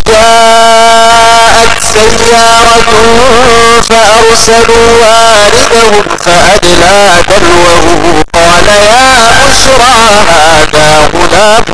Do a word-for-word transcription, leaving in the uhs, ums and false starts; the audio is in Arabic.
جاءت سيارة فأرسلوا واردهم فأدلى دلوه قال يا بشرى هذا غلام